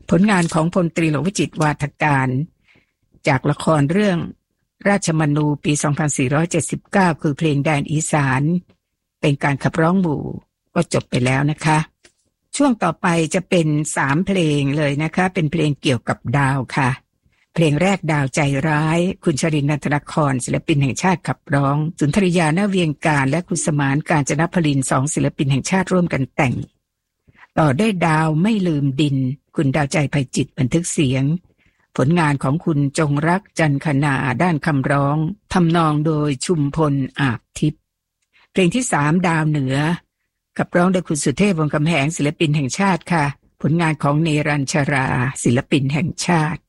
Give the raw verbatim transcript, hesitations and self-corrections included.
ผลงานของพลตรีหลวงวิจิตรวาทการจากละครเรื่องราชมนูปีสองพันสี่ร้อยเจ็ดสิบเก้าคือเพลงแดนอีสานเป็นการขับร้องหมู่ก็จบไปแล้วนะคะช่วงต่อไปจะเป็นสามเพลงเลยนะคะเป็นเพลงเกี่ยวกับดาวค่ะเพลงแรกดาวใจร้ายคุณชรินทร์ นันทนครศิลปินแห่งชาติขับร้องสุนทรียา ณ เวียงการและคุณสมานกาญจนพลินสองศิลปินแห่งชาติร่วมกันแต่งต่อด้วยดาวไม่ลืมดินคุณดาวใจไพจิตรบันทึกเสียงผลงานของคุณจงรักจันคณาด้านคำร้องทำนองโดยชุมพลอาบทิพย์เพลงที่สามดาวเหนือขับร้องโดยคุณสุเทพวงศ์กำแหงศิลปินแห่งชาติค่ะผลงานของเนรัญชราศิลปินแห่งชาติ